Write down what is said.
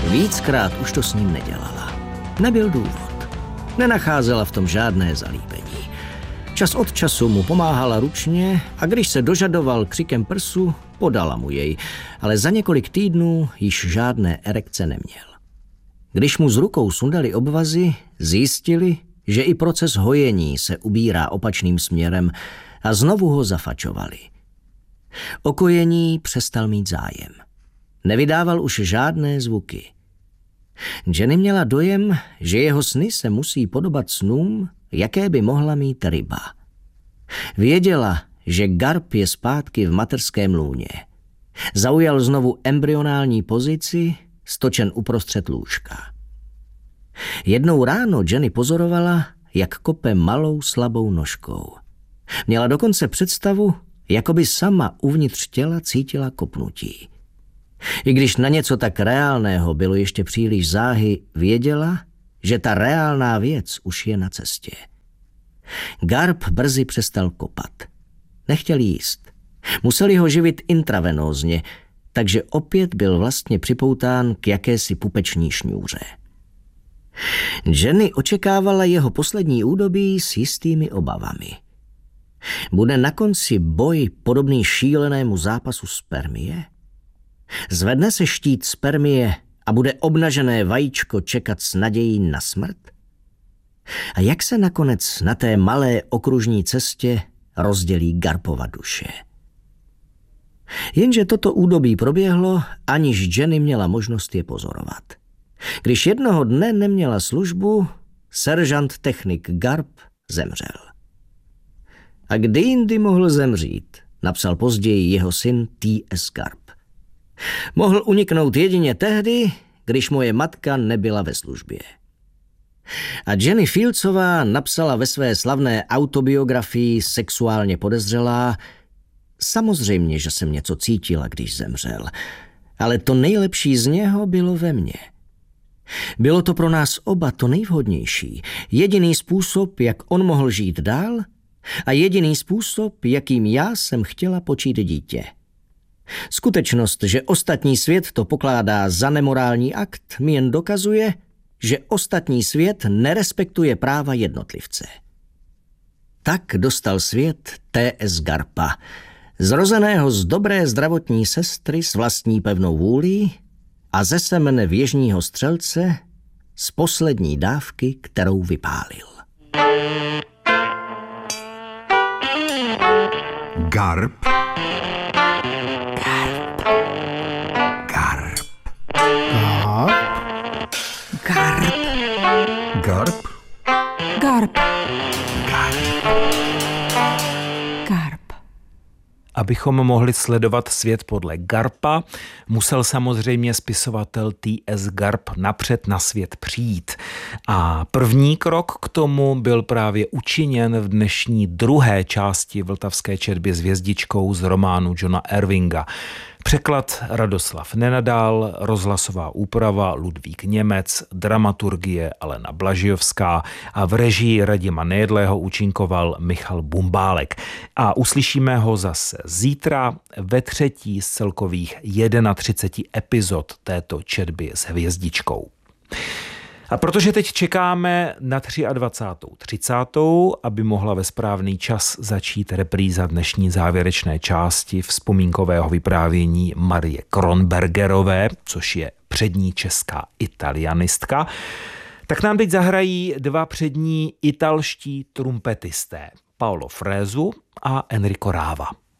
Víckrát už to s ním nedělala. Nebyl důvod. Nenacházela v tom žádné zalíbení. Čas od času mu pomáhala ručně a když se dožadoval křikem prsu, podala mu jej, ale za několik týdnů již žádné erekce neměl. Když mu z rukou sundali obvazy, zjistili, že i proces hojení se ubírá opačným směrem a znovu ho zafačovali. O kojení přestal mít zájem. Nevydával už žádné zvuky. Jenny měla dojem, že jeho sny se musí podobat snům, jaké by mohla mít ryba. Věděla, že garb je zpátky v mateřském lůně. Zaujal znovu embryonální pozici, stočen uprostřed lůžka. Jednou ráno Jenny pozorovala, jak kope malou slabou nožkou. Měla dokonce představu, jako by sama uvnitř těla cítila kopnutí. I když na něco tak reálného bylo ještě příliš záhy, věděla, že ta reálná věc už je na cestě. Garb brzy přestal kopat. Nechtěl jíst. Museli ho živit intravenózně, takže opět byl vlastně připoután k jakési pupeční šňůře. Jenny očekávala jeho poslední údobí s jistými obavami. Bude na konci boj podobný šílenému zápasu spermie? Zvedne se štít spermie a bude obnažené vajíčko čekat s nadějí na smrt? A jak se nakonec na té malé okružní cestě rozdělí Garpova duše? Jenže toto údobí proběhlo, aniž Jenny měla možnost je pozorovat. Když jednoho dne neměla službu, seržant technik Garb zemřel. A kdy jindy mohl zemřít, napsal později jeho syn T.S. Garb. Mohl uniknout jedině tehdy, když moje matka nebyla ve službě. A Jenny Fieldsová napsala ve své slavné autobiografii Sexuálně podezřelá: samozřejmě, že jsem něco cítila, když zemřel, ale to nejlepší z něho bylo ve mně. Bylo to pro nás oba to nejvhodnější, jediný způsob, jak on mohl žít dál a jediný způsob, jakým já jsem chtěla počít dítě. Skutečnost, že ostatní svět to pokládá za nemorální akt, mi jen dokazuje, že ostatní svět nerespektuje práva jednotlivce. Tak dostal svět T.S. Garpa, zrozeného z dobré zdravotní sestry s vlastní pevnou vůlí a ze semene věžního střelce z poslední dávky, kterou vypálil. Garb. Abychom mohli sledovat svět podle Garpa, musel samozřejmě spisovatel T.S. Garp napřed na svět přijít. A první krok k tomu byl právě učiněn v dnešní druhé části Vltavské četby s hvězdičkou z románu Johna Irvinga. Překlad Radoslav Nenadal, rozhlasová úprava Ludvík Němec, dramaturgie Alena Blažijovská a v režii Radima Nejedlého účinkoval Michal Bumbálek. A uslyšíme ho zase zítra ve třetí z celkových 31 epizod této četby s hvězdičkou. A protože teď čekáme na 23. aby mohla ve správný čas začít repríza dnešní závěrečné části vzpomínkového vyprávění Marie Kronbergerové, což je přední česká italianistka, tak nám teď zahrají dva přední italští trumpetisté, Paolo Fresu a Enrico Rava.